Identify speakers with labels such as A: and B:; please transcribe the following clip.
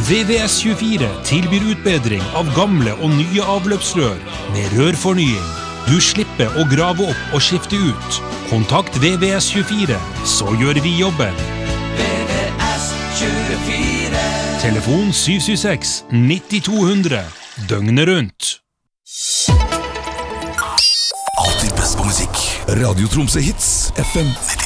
A: VVS24 tilbyr utbedring av gamle og nye avløpsrør med rørfornying. Du slipper å grave opp og skifte ut. Kontakt VVS24, så gjør vi jobben. VVS24. Telefon 776 9200. Døgnet rundt.
B: Alltid best på musikk. Radio Tromsø Hits FM 92.